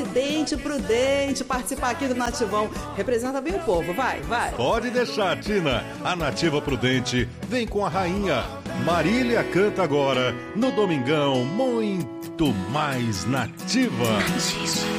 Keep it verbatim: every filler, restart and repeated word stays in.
Prudente, Prudente, participar aqui do Nativão. Representa bem o povo, vai, vai. Pode deixar, Tina. A Nativa Prudente vem com a rainha. Marília canta agora no Domingão, muito mais nativa.